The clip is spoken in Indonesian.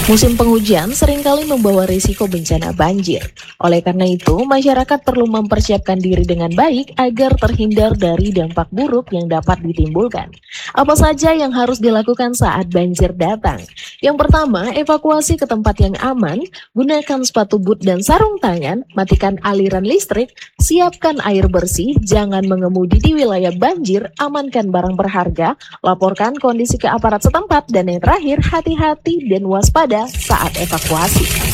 Musim penghujan seringkali membawa risiko bencana banjir. Oleh karena itu, masyarakat perlu mempersiapkan diri dengan baik agar terhindar dari dampak buruk yang dapat ditimbulkan. Apa saja yang harus dilakukan saat banjir datang? Yang pertama, evakuasi ke tempat yang aman, gunakan sepatu boot dan sarung tangan, matikan aliran listrik, siapkan air bersih, jangan mengemudi di wilayah banjir, amankan barang berharga, laporkan kondisi ke aparat setempat, dan yang terakhir, hati-hati dan waspada saat evakuasi.